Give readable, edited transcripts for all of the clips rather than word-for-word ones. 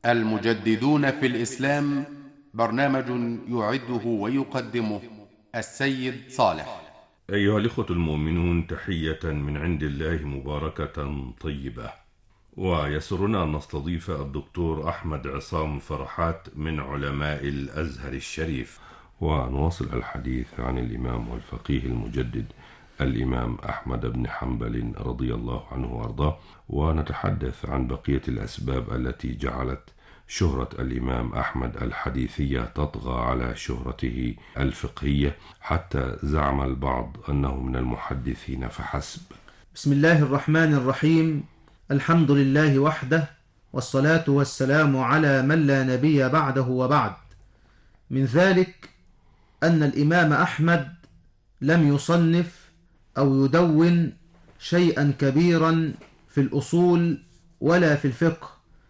المجددون في الإسلام، برنامج يعده ويقدمه السيد صالح. أيها الإخوة المؤمنون، تحية من عند الله مباركة طيبة، ويسرنا أن نستضيف الدكتور أحمد عصام فرحات من علماء الأزهر الشريف، ونواصل الحديث عن الإمام والفقيه المجدد الإمام أحمد بن حنبل رضي الله عنه وارضاه، ونتحدث عن بقية الأسباب التي جعلت شهرة الإمام أحمد الحديثية تطغى على شهرته الفقهية، حتى زعم البعض أنه من المحدثين فحسب. بسم الله الرحمن الرحيم. الحمد لله وحده، والصلاة والسلام على من لا نبي بعده وبعد. من ذلك أن الإمام أحمد لم يصنف أو يدون شيئا كبيرا في الأصول ولا في الفقه،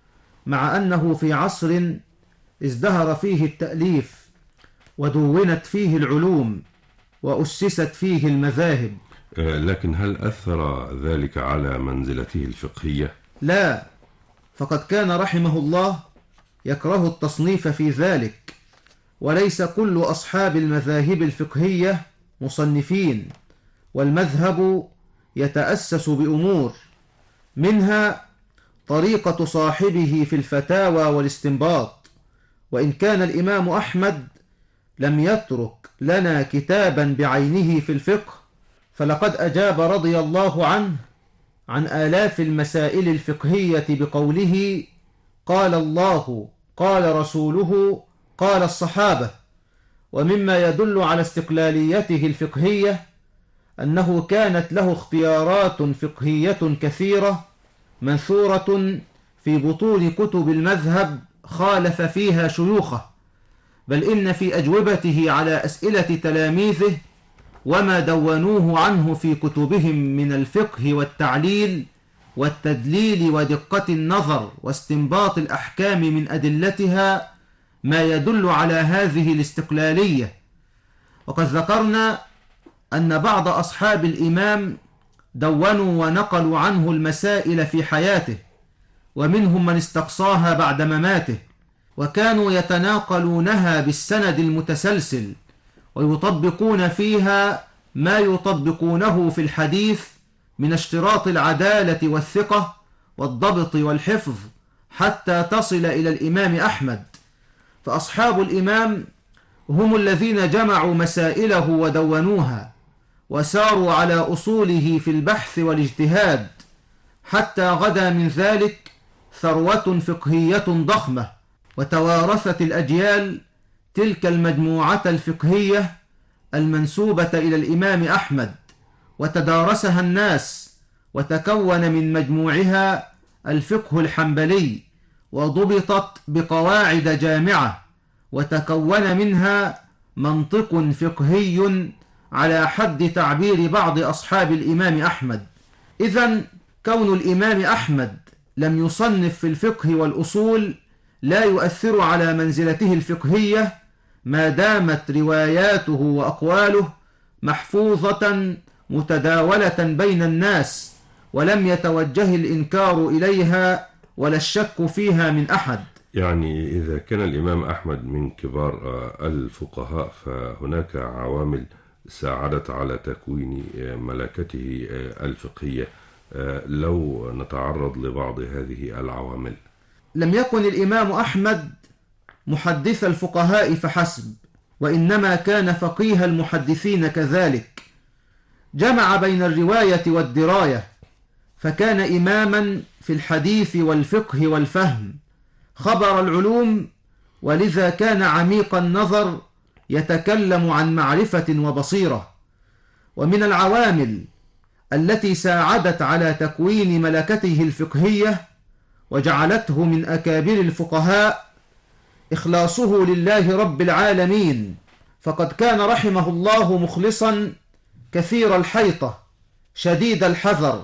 مع أنه في عصر ازدهر فيه التأليف ودونت فيه العلوم وأسست فيه المذاهب. لكن هل أثر ذلك على منزلته الفقهية؟ لا، فقد كان رحمه الله يكره التصنيف في ذلك، وليس كل أصحاب المذاهب الفقهية مصنفين، والمذهب يتأسس بأمور، منها طريقة صاحبه في الفتاوى والاستنباط. وإن كان الإمام أحمد لم يترك لنا كتابا بعينه في الفقه، فلقد أجاب رضي الله عنه عن آلاف المسائل الفقهية بقوله: قال الله، قال رسوله، قال الصحابة. ومما يدل على استقلاليته الفقهية أنه كانت له اختيارات فقهية كثيرة منثورة في بطون كتب المذهب خالف فيها شيوخه، بل إن في أجوبته على أسئلة تلاميذه وما دونوه عنه في كتبهم من الفقه والتعليل والتدليل ودقة النظر واستنباط الأحكام من أدلتها ما يدل على هذه الاستقلالية. وقد ذكرنا أن بعض أصحاب الإمام دونوا ونقلوا عنه المسائل في حياته، ومنهم من استقصاها بعد مماته، وكانوا يتناقلونها بالسند المتسلسل ويطبقون فيها ما يطبقونه في الحديث من اشتراط العدالة والثقة والضبط والحفظ حتى تصل إلى الإمام أحمد. فأصحاب الإمام هم الذين جمعوا مسائله ودونوها، وساروا على أصوله في البحث والاجتهاد، حتى غدا من ذلك ثروة فقهية ضخمة، وتوارثت الأجيال تلك المجموعة الفقهية المنسوبة إلى الإمام أحمد، وتدارسها الناس، وتكون من مجموعها الفقه الحنبلي، وضبطت بقواعد جامعة، وتكون منها منطق فقهي على حد تعبير بعض أصحاب الإمام أحمد. إذن كون الإمام أحمد لم يصنف في الفقه والأصول لا يؤثر على منزلته الفقهية، ما دامت رواياته وأقواله محفوظة متداولة بين الناس، ولم يتوجه الإنكار إليها ولا الشك فيها من أحد. يعني إذا كان الإمام أحمد من كبار الفقهاء، فهناك عوامل ساعدت على تكوين ملكته الفقهية. لو نتعرض لبعض هذه العوامل. لم يكن الإمام أحمد محدث الفقهاء فحسب، وإنما كان فقيه المحدثين كذلك، جمع بين الرواية والدراية، فكان إماما في الحديث والفقه والفهم، خبر العلوم، ولذا كان عميق النظر يتكلم عن معرفة وبصيرة. ومن العوامل التي ساعدت على تكوين ملكته الفقهية وجعلته من أكابر الفقهاء إخلاصه لله رب العالمين، فقد كان رحمه الله مخلصا كثير الحيطة شديد الحذر،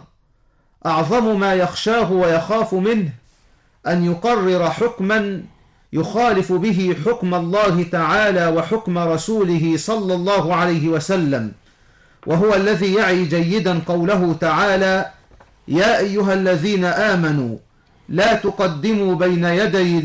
أعظم ما يخشاه ويخاف منه أن يقرر حكما يخالف به حكم الله تعالى وحكم رسوله صلى الله عليه وسلم، وهو الذي يعي جيدا قوله تعالى: يا أيها الذين آمنوا لا تقدموا بين يدي